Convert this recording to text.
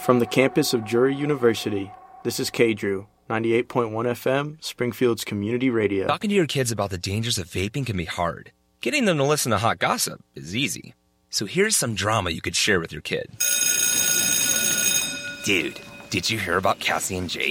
From the campus of Drury University, this is K-Drew, 98.1 FM, Springfield's community radio. Talking to your kids about the dangers of vaping can be hard. Getting them to listen to hot gossip is easy. So here's some drama you could share with your kid. Dude, did you hear about Cassie and Jake?